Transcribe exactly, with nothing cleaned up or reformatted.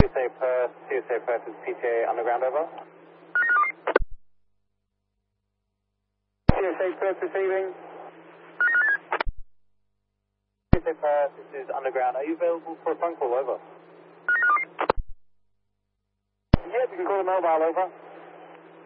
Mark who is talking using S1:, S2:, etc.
S1: T S A Perth, T S A Perth is P T A Underground, over. T S A Perth receiving. T S A Perth, this is Underground. Are you available for a phone call, over? Yep, you can call the mobile, over.